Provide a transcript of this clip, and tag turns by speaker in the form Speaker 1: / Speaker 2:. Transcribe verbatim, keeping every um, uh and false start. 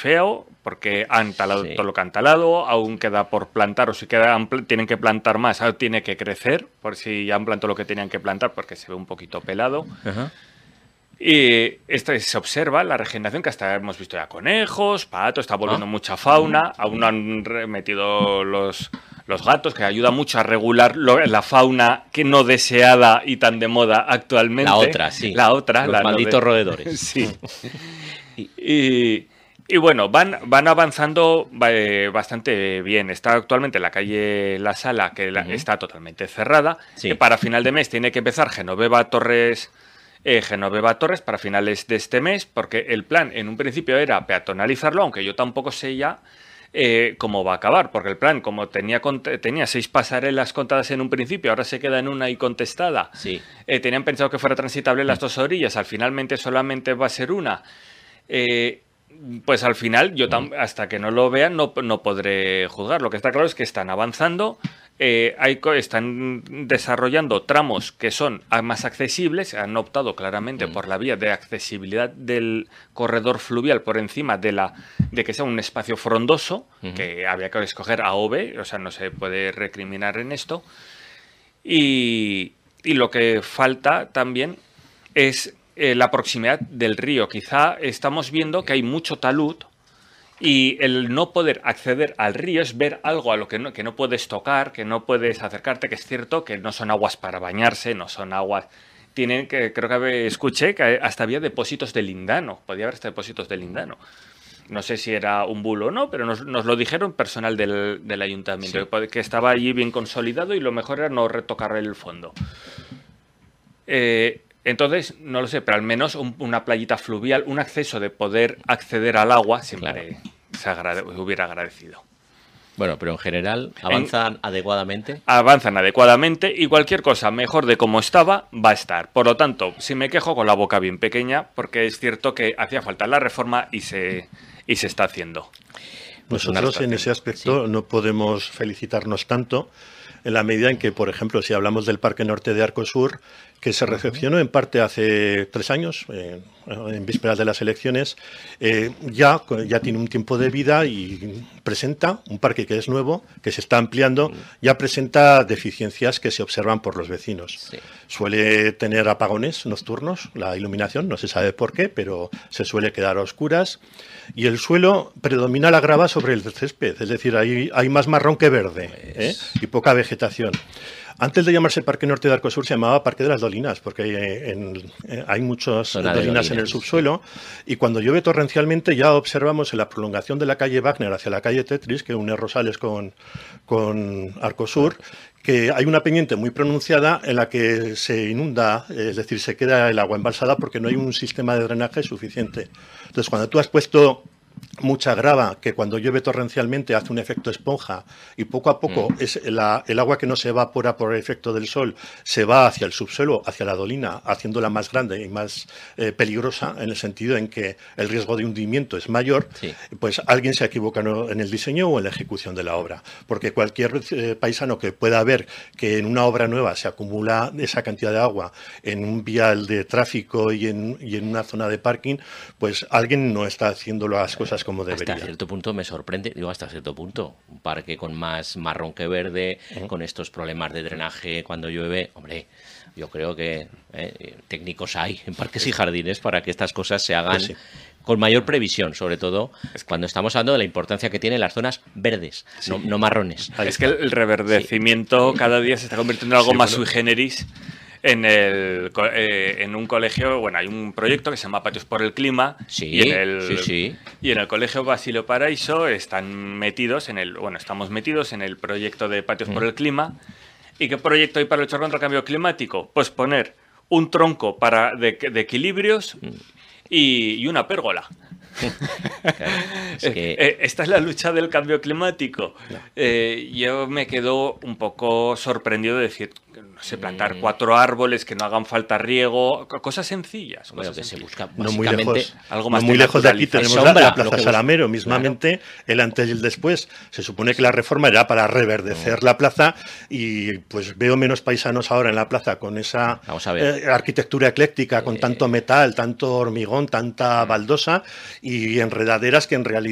Speaker 1: feo, porque han talado
Speaker 2: Sí.
Speaker 1: todo lo que han talado, aún queda por plantar, o si quedan, tienen que plantar más, aún tiene que crecer, por si ya han plantado lo que tenían que plantar, porque se ve un poquito pelado.
Speaker 2: Ajá.
Speaker 1: Y esto se observa la regeneración, que hasta hemos visto ya conejos, patos, está volviendo
Speaker 2: Ah.
Speaker 1: mucha fauna, aún no han metido los, los gatos, que ayuda mucho a regular lo- la fauna que no deseada y tan de moda actualmente.
Speaker 2: La otra, sí.
Speaker 1: La otra.
Speaker 2: Los
Speaker 1: la no
Speaker 2: malditos
Speaker 1: de-
Speaker 2: roedores.
Speaker 1: Sí. Y, y bueno, van, van avanzando eh, bastante bien. Está actualmente en la calle La Sala, que la-
Speaker 2: Ujú.
Speaker 1: está totalmente cerrada.
Speaker 2: Sí.
Speaker 1: Que para final de mes tiene que empezar Genoveva Torres, eh, Genoveva Torres para finales de este mes, porque el plan en un principio era peatonalizarlo, aunque yo tampoco sé ya eh, cómo va a acabar, porque el plan, como tenía, cont- tenía seis pasarelas contadas en un principio, ahora se queda en una y contestada.
Speaker 2: Sí.
Speaker 1: Eh, tenían pensado que fuera transitable las dos orillas, al finalmente solamente va a ser una. Eh, pues al final, yo tam- hasta que no lo vean, no, no podré juzgar. Lo que está claro es que están avanzando, eh, hay, co- están desarrollando tramos que son a- más accesibles, han optado claramente por la vía de accesibilidad del corredor fluvial por encima de la de que sea un espacio frondoso,
Speaker 2: Ujú.
Speaker 1: que había que escoger A o B, o sea, no se puede recriminar en esto. Y, y lo que falta también es eh, la proximidad del río. Quizá estamos viendo que hay mucho talud y el no poder acceder al río es ver algo a lo que no, que no puedes tocar, que no puedes acercarte, que es cierto que no son aguas para bañarse, no son aguas... Tienen que, creo que escuché que hasta había depósitos de lindano, podía haber hasta depósitos de lindano. No sé si era un bulo o no, pero nos, nos lo dijeron personal del, del ayuntamiento,
Speaker 2: Sí.
Speaker 1: que, que estaba allí bien consolidado y lo mejor era no retocar el fondo. Eh, entonces, no lo sé, pero al menos un- una playita fluvial, un acceso de poder acceder al agua, siempre se agrade- hubiera agradecido.
Speaker 2: Bueno, pero en general avanzan adecuadamente.
Speaker 1: Avanzan adecuadamente y cualquier cosa mejor de como estaba va a estar. Por lo tanto, si me quejo con la boca bien pequeña, porque es cierto que hacía falta la reforma y se, y se está haciendo.
Speaker 2: Pues una
Speaker 3: Nosotros en
Speaker 2: actuación.
Speaker 3: ese aspecto
Speaker 2: Sí.
Speaker 3: no podemos felicitarnos tanto en la medida en que, por ejemplo, si hablamos del Parque Norte de Arcosur, que se recepcionó en parte hace tres años, eh, en vísperas de las elecciones, eh, ya, ya tiene un tiempo de vida y presenta un parque que es nuevo, que se está ampliando, ya presenta deficiencias que se observan por los vecinos.
Speaker 2: Sí.
Speaker 3: Suele tener apagones nocturnos, la iluminación, no se sabe por qué, pero se suele quedar a oscuras. Y el suelo predomina la grava sobre el césped, es decir, hay, hay más marrón que verde, ¿eh? Y poca vegetación. Antes de llamarse Parque Norte de Arcosur se llamaba Parque de las Dolinas, porque hay, en- eh, hay muchas
Speaker 2: Zona de
Speaker 3: dolinas en el
Speaker 2: dolinas,
Speaker 3: subsuelo, y cuando llueve torrencialmente ya observamos en la prolongación de la calle Wagner hacia la calle Tetris, que une Rosales con, con Arcosur, que hay una pendiente muy pronunciada en la que se inunda, es decir, se queda el agua embalsada porque no hay un sistema de drenaje suficiente. Entonces, cuando tú has puesto mucha grava, que cuando llueve torrencialmente hace un efecto esponja y poco a poco
Speaker 2: Mm.
Speaker 3: es la, el agua que no se evapora por el efecto del sol se va hacia el subsuelo, hacia la dolina, haciéndola más grande y más eh, peligrosa en el sentido en que el riesgo de hundimiento es mayor,
Speaker 2: Sí.
Speaker 3: pues alguien se equivoca en el diseño o en la ejecución de la obra. Porque cualquier eh, paisano que pueda ver que en una obra nueva se acumula esa cantidad de agua en un vial de tráfico y en, y en una zona de parking, pues alguien no está haciendo las cosas como debería.
Speaker 2: Hasta cierto punto me sorprende, digo hasta cierto punto, un parque con más marrón que verde,
Speaker 3: Uh-huh.
Speaker 2: con estos problemas de drenaje cuando llueve, hombre, yo creo que eh, técnicos hay en parques y jardines para que estas cosas se hagan
Speaker 3: Pues sí.
Speaker 2: con mayor previsión, sobre todo cuando estamos hablando de la importancia que tienen las zonas verdes, no, no marrones.
Speaker 3: Ahí
Speaker 1: Es que el reverdecimiento cada día se está convirtiendo en algo
Speaker 3: Sí,
Speaker 1: más
Speaker 3: bueno.
Speaker 1: sui generis. En, el, co- eh, en un colegio, bueno, hay un proyecto que se llama Patios por el Clima.
Speaker 2: Sí,
Speaker 1: y en el,
Speaker 2: sí, sí.
Speaker 1: Y en el colegio Basilio Paraíso están metidos en el, bueno, estamos metidos en el proyecto de Patios por el Clima. ¿Y qué proyecto hay para luchar contra el cambio climático? Pues poner un tronco para de, de equilibrios y, y una pérgola.
Speaker 2: Claro, es que-
Speaker 1: Eh, eh, esta es la lucha del cambio climático. Eh, yo me quedo un poco sorprendido de decir, no sé, plantar
Speaker 2: Mm.
Speaker 1: cuatro árboles que no hagan falta riego, co- cosas sencillas.
Speaker 2: Bueno,
Speaker 1: cosas
Speaker 2: que se
Speaker 1: sencillas.
Speaker 2: busca
Speaker 3: No muy
Speaker 2: básicamente
Speaker 3: lejos,
Speaker 1: algo
Speaker 3: no
Speaker 1: más
Speaker 3: muy
Speaker 1: de
Speaker 3: lejos de aquí
Speaker 1: naturaleza.
Speaker 3: tenemos
Speaker 2: Sombra,
Speaker 3: la, la
Speaker 2: lo
Speaker 3: Plaza
Speaker 2: que
Speaker 3: Salamero, mismamente el antes y el después. Se supone que la reforma era para reverdecer la plaza y pues veo menos paisanos ahora en la plaza con esa
Speaker 2: Vamos a ver.
Speaker 3: eh, arquitectura ecléctica, con
Speaker 2: Eh,
Speaker 3: tanto metal, tanto hormigón, tanta baldosa y enredaderas que en realidad